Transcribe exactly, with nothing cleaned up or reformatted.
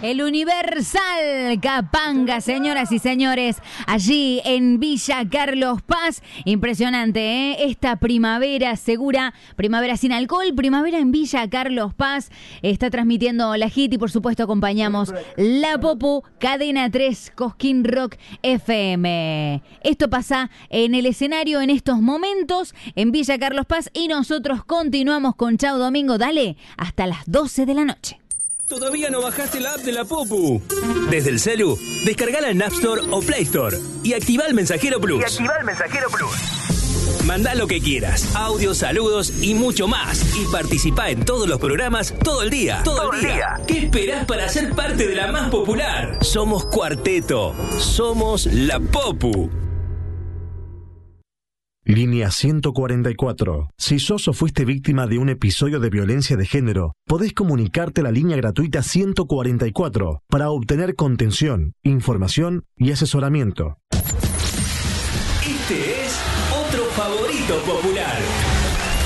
El Universal Capanga, señoras y señores, allí en Villa Carlos Paz. Impresionante, ¿eh? Esta primavera segura, primavera sin alcohol, primavera en Villa Carlos Paz. Está transmitiendo la Hit y por supuesto acompañamos La Popu, Cadena tres, Cosquín Rock F M. Esto pasa en el escenario en estos momentos en Villa Carlos Paz y nosotros continuamos con Chau Domingo. Dale, hasta las doce de la noche. ¿Todavía no bajaste la app de La Popu? Desde el celu, descargala en App Store o Play Store y activa el Mensajero Plus. Y activa el Mensajero Plus. Mandá lo que quieras, audios, saludos y mucho más. Y participá en todos los programas todo el día. Todo, todo el día. día. ¿Qué esperás para ser parte de la más popular? Somos Cuarteto. Somos La Popu. Línea ciento cuarenta y cuatro. Si sos o fuiste víctima de un episodio de violencia de género, podés comunicarte a la línea gratuita ciento cuarenta y cuatro para obtener contención, información y asesoramiento. Este es otro favorito popular.